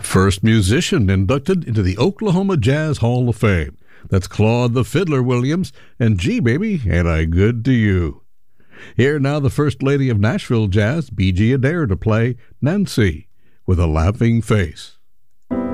First musician inducted into the Oklahoma Jazz Hall of Fame. That's Claude the Fiddler Williams and Gee Baby, Ain't I Good to You. Here now the First Lady of Nashville Jazz, B.G. Adair, to play Nancy with a Laughing Face.